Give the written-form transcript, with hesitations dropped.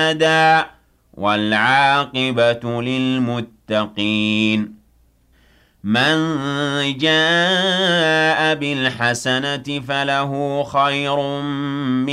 أَبَدًا وَالْعَاقِبَةُ لِلْمُتَّقِينَ مَن جَاءَ بِالْحَسَنَةِ فَلَهُ خَيْرٌ